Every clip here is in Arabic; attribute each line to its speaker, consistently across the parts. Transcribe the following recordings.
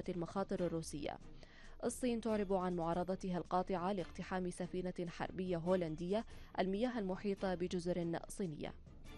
Speaker 1: المخاطر الروسية. الصين تعرب عن معارضتها القاطعة لاقتحام سفينة حربية هولندية المياه المحيطة بجزر صينية.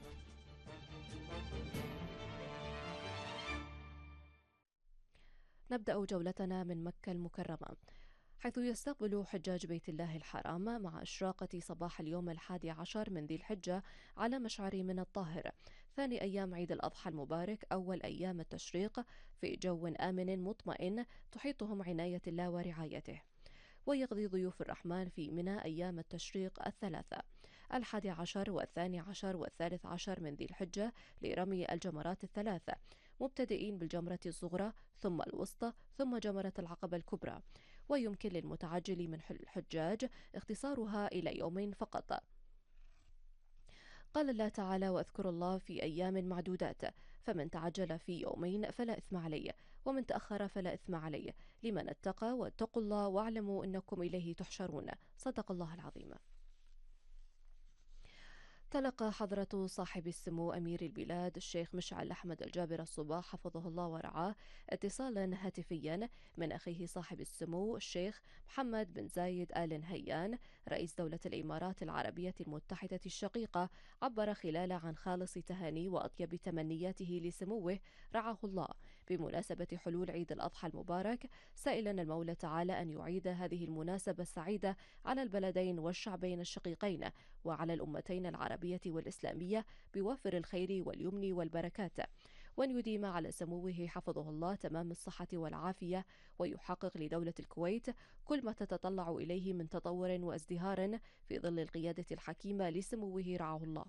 Speaker 1: نبدأ جولتنا من مكة المكرمة، حيث يستقبل حجاج بيت الله الحرام مع إشراقة صباح اليوم 11 من ذي الحجة على مشعر من الطاهر، ثاني أيام عيد الأضحى المبارك، أول أيام التشريق، في جو آمن مطمئن تحيطهم عناية الله ورعايته. ويقضي ضيوف الرحمن في منى أيام التشريق الثلاثة 11 والثاني عشر والثالث عشر من ذي الحجة لرمي الجمرات الثلاثة، مبتدئين بالجمرة الصغرى ثم الوسطى ثم جمرة العقبة الكبرى. ويمكن للمتعجل من الحجاج اختصارها إلى يومين فقط. قال الله تعالى: واذكروا الله في أيام معدودات، فمن تعجل في يومين فلا إثم عليه، ومن تأخر فلا إثم عليه، لمن اتقى، واتقوا الله واعلموا أنكم إليه تحشرون. صدق الله العظيم. تلقى حضرة صاحب السمو أمير البلاد الشيخ مشعل أحمد الجابر الصباح حفظه الله ورعاه اتصالا هاتفيا من أخيه صاحب السمو الشيخ محمد بن زايد آل نهيان رئيس دولة الإمارات العربية المتحدة الشقيقة. عبر خلاله عن خالص تهاني وأطيب تمنياته لسموه رعاه الله بمناسبة حلول عيد الأضحى المبارك، سائلا المولى تعالى أن يعيد هذه المناسبة السعيدة على البلدين والشعبين الشقيقين وعلى الأمتين العربية والإسلامية بوافر الخير واليمن والبركات، وأن يديم على سموه حفظه الله تمام الصحة والعافية، ويحقق لدولة الكويت كل ما تتطلع إليه من تطور وازدهار في ظل القيادة الحكيمة لسموه رعاه الله.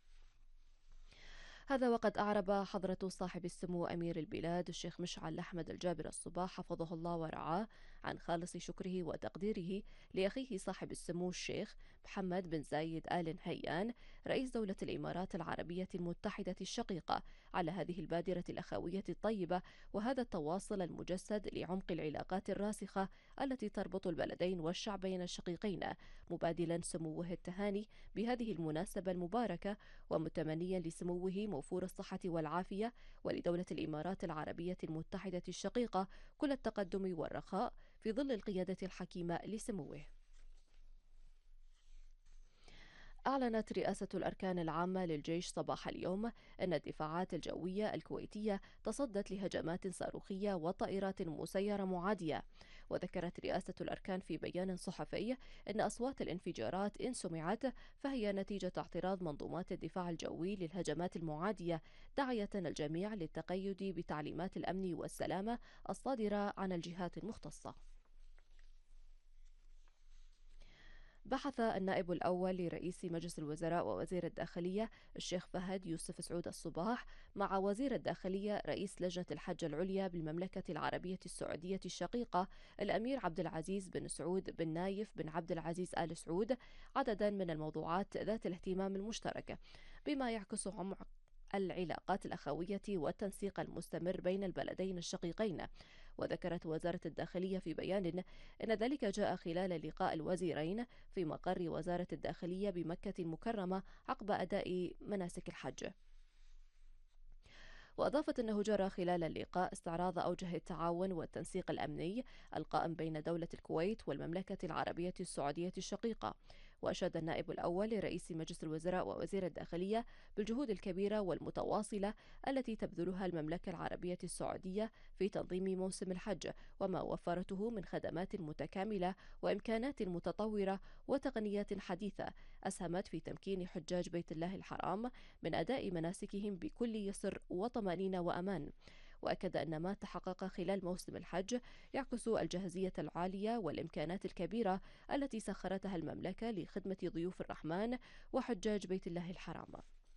Speaker 1: هذا وقد أعرب حضرة صاحب السمو أمير البلاد الشيخ مشعل أحمد الجابر الصباح حفظه الله ورعاه عن خالص شكره وتقديره لأخيه صاحب السمو الشيخ محمد بن زايد آل نهيان رئيس دولة الإمارات العربية المتحدة الشقيقة على هذه البادرة الأخوية الطيبة وهذا التواصل المجسد لعمق العلاقات الراسخة التي تربط البلدين والشعبين الشقيقين، مبادلا سموه التهاني بهذه المناسبة المباركة، ومتمنيا لسموه موفور الصحة والعافية، ولدولة الإمارات العربية المتحدة الشقيقة كل التقدم والرخاء في ظل القيادة الحكيمة لسموه. أعلنت رئاسة الأركان العامة للجيش صباح اليوم أن الدفاعات الجوية الكويتية تصدت لهجمات صاروخية وطائرات مسيرة معادية. وذكرت رئاسة الأركان في بيان صحفي أن أصوات الانفجارات إن سمعت فهي نتيجة اعتراض منظومات الدفاع الجوي للهجمات المعادية، داعية الجميع للتقيد بتعليمات الأمن والسلامة الصادرة عن الجهات المختصة. بحث النائب الأول لرئيس مجلس الوزراء ووزير الداخلية الشيخ فهد يوسف سعود الصباح مع وزير الداخلية رئيس لجنة الحج العليا بالمملكة العربية السعودية الشقيقة الأمير عبد العزيز بن سعود بن نايف بن عبد العزيز آل سعود عددا من الموضوعات ذات الاهتمام المشترك، بما يعكس عمق العلاقات الأخوية والتنسيق المستمر بين البلدين الشقيقين. وذكرت وزارة الداخلية في بيان أن ذلك جاء خلال لقاء الوزيرين في مقر وزارة الداخلية بمكة المكرمة عقب أداء مناسك الحج. وأضافت أنه جرى خلال اللقاء استعراض أوجه التعاون والتنسيق الأمني القائم بين دولة الكويت والمملكة العربية السعودية الشقيقة. وأشاد النائب الأول لرئيس مجلس الوزراء ووزير الداخلية بالجهود الكبيرة والمتواصلة التي تبذلها المملكة العربية السعودية في تنظيم موسم الحج، وما وفرته من خدمات متكاملة وإمكانات متطورة وتقنيات حديثة أسهمت في تمكين حجاج بيت الله الحرام من أداء مناسكهم بكل يسر وطمأنينة وأمان. وأكد أن ما تحقق خلال موسم الحج يعكس الجاهزية العالية والإمكانات الكبيرة التي سخرتها المملكة لخدمة ضيوف الرحمن وحجاج بيت الله الحرام.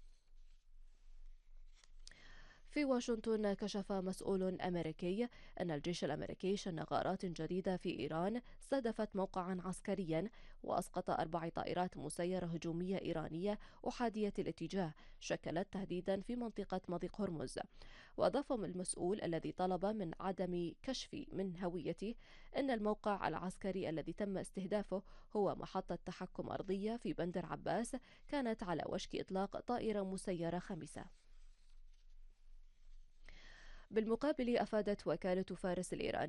Speaker 1: في واشنطن كشف مسؤول أمريكي أن الجيش الأمريكي شن غارات جديدة في إيران استهدفت موقعا عسكريا وأسقط 4 طائرات مسيرة هجومية إيرانية أحادية الاتجاه شكلت تهديدا في منطقة مضيق هرمز. وأضاف المسؤول الذي طلب من عدم كشف من هويته أن الموقع العسكري الذي تم استهدافه هو محطة تحكم أرضية في بندر عباس كانت على وشك إطلاق طائرة مسيرة خامسة. بالمقابل أفادت وكالة فارس الإيرانية